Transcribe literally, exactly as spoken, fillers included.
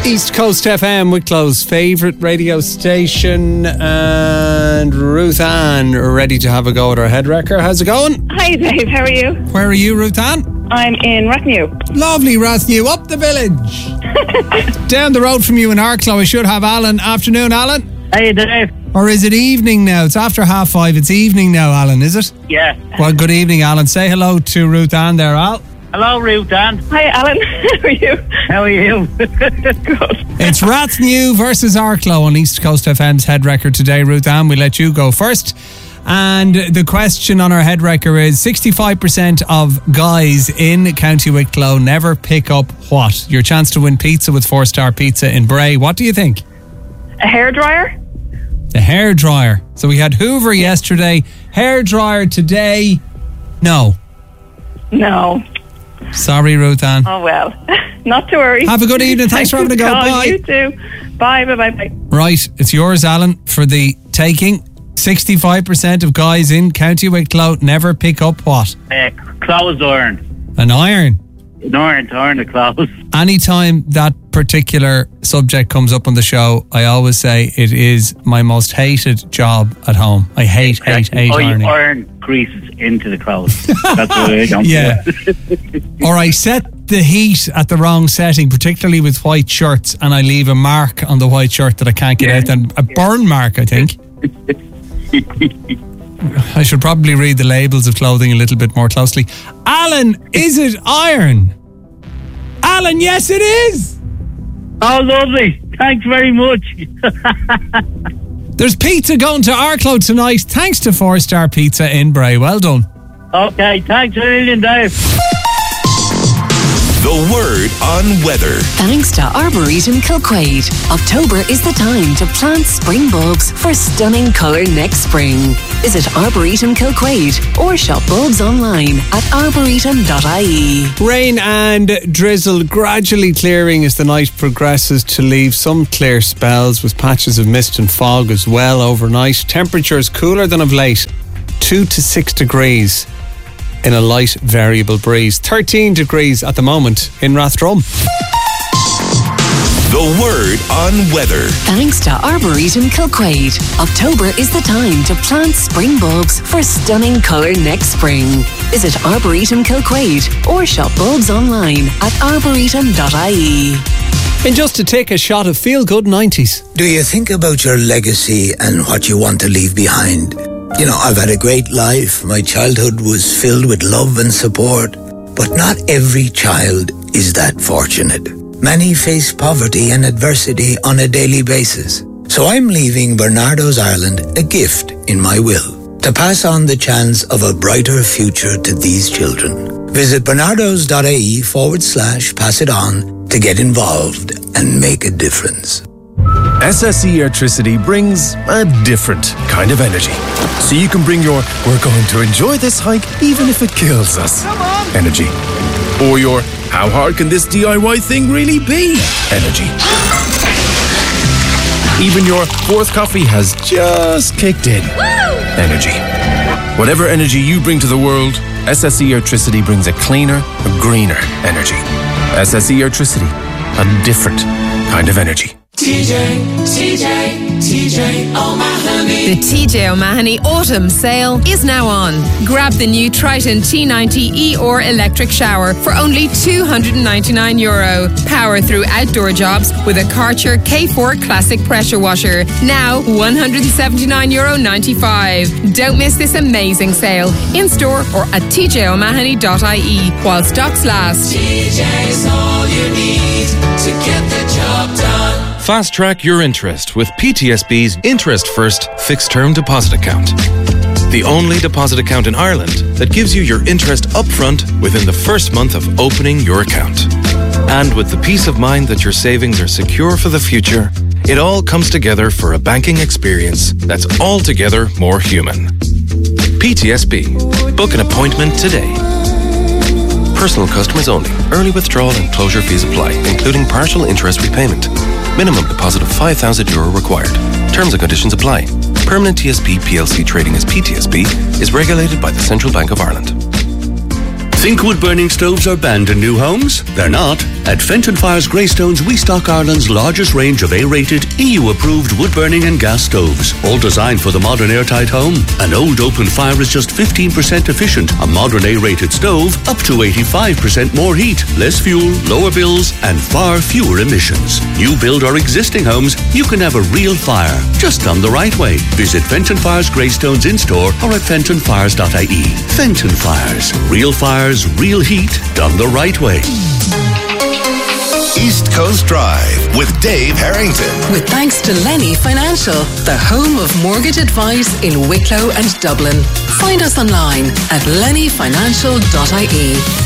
East Coast F M, Wicklow's favourite radio station, and Ruth Ann ready to have a go at our head wrecker. How's it going? Hi Dave, how are you? Where are you, Ruth Ann? I'm in Rathnew. Lovely Rathnew, up the village. Down the road from you in Arklow, I should have Alan. Afternoon, Alan. Hey Dave. Or is it evening now? It's after half five. It's evening now, Alan, is it? Yeah. Well, good evening, Alan. Say hello to Ruth Ann there, Al. Hello, Ruth Ann. Hi Alan, how are you? How are you? Good. It's Rathnew versus Arklow on East Coast F M's head record today, Ruth Ann. We let you go first. And the question on our head record is sixty-five percent of guys in County Wicklow never pick up what? Your chance to win pizza with Four Star Pizza in Bray. What do you think? A hairdryer? The hairdryer. So we had Hoover yesterday. Hairdryer today. No. No. Sorry, Ruth Ann. Oh well. Not to worry. Have a good evening. Thanks for having a go. Bye. You too. Bye, bye, bye, bye. Right, it's yours, Alan, for the taking. sixty-five percent of guys in County Wicklow never pick up what? Uh, clothes iron. An iron. An iron to iron the clothes. Anytime that particular subject comes up on the show, I always say it is my most hated job at home. I hate, hate, hate oh, ironing. you iron greases into the clothes. That's what I don't Yeah. do. Or I set the heat at the wrong setting, particularly with white shirts, and I leave a mark on the white shirt that I can't get Yeah. out. And a burn mark, I think. I should probably read the labels of clothing a little bit more closely. Alan, is it iron? Alan, yes it is! Oh, lovely. Thanks very much. There's pizza going to Arklow tonight, thanks to Four Star Pizza in Bray. Well done. Okay, thanks a million, Dave. The word on weather. Thanks to Arboretum Kilquade. October is the time to plant spring bulbs for stunning colour next spring. Visit Arboretum Kilquade or shop bulbs online at arboretum dot I E. Rain and drizzle gradually clearing as the night progresses to leave some clear spells with patches of mist and fog as well overnight. Temperatures cooler than of late, two to six degrees. In a light variable breeze. thirteen degrees at the moment in Rathdrum. The word on weather. Thanks to Arboretum Kilquade. October is the time to plant spring bulbs for stunning colour next spring. Visit Arboretum Kilquade or shop bulbs online at arboretum dot I E. And just to take a shot of Feel Good nineties. Do you think about your legacy and what you want to leave behind? You know, I've had a great life. My childhood was filled with love and support. But not every child is that fortunate. Many face poverty and adversity on a daily basis. So I'm leaving Bernardo's Ireland a gift in my will to pass on the chance of a brighter future to these children. Visit bernardos dot I E forward slash pass it on to get involved and make a difference. S S E Airtricity brings a different kind of energy. So you can bring your "we're going to enjoy this hike even if it kills us" energy. Or your "how hard can this D I Y thing really be" energy. Even your "fourth coffee has just kicked in" energy. Whatever energy you bring to the world, S S E Airtricity brings a cleaner, a greener energy. S S E Airtricity, a different kind of energy. T J, T J, T J O'Mahony. The T J O'Mahony Autumn Sale is now on. Grab the new Triton T ninety E or electric shower for only two hundred ninety-nine euro. Power through outdoor jobs with a Karcher K four Classic pressure washer. Now one hundred seventy-nine euro ninety-five. Don't miss this amazing sale in store or at t j o'mahony dot I E while stocks last. T J's all you need to get the job done. Fast track your interest with P T S B's Interest First Fixed Term Deposit Account. The only deposit account in Ireland that gives you your interest upfront within the first month of opening your account. And with the peace of mind that your savings are secure for the future, it all comes together for a banking experience that's altogether more human. P T S B. Book an appointment today. Personal customers only. Early withdrawal and closure fees apply, including partial interest repayment. Minimum deposit of five thousand euro required. Terms and conditions apply. Permanent T S B P L C trading as P T S B is regulated by the Central Bank of Ireland. Think wood-burning stoves are banned in new homes? They're not. At Fenton Fire's Greystones, we stock Ireland's largest range of A-rated, E U-approved wood-burning and gas stoves, all designed for the modern airtight home. An old open fire is just fifteen percent efficient. A modern A-rated stove, up to eighty-five percent more heat, less fuel, lower bills, and far fewer emissions. New build or existing homes, you can have a real fire, just done the right way. Visit Fenton Fire's Greystones in-store or at fenton fires dot I E. Fenton Fires. Real fires, real heat, done the right way. East Coast Drive with Dave Harrington. With thanks to Lenny Financial, the home of mortgage advice in Wicklow and Dublin. Find us online at lenny financial dot I E.